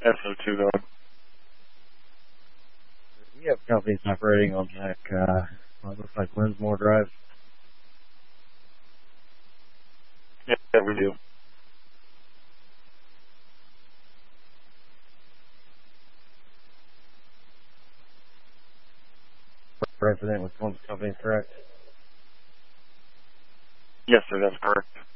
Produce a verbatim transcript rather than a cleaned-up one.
S O two going. You have companies operating on that, uh, what looks like Linsmore Drive. Yeah, yeah, we do. President with one company, correct? Yes, sir, that's correct.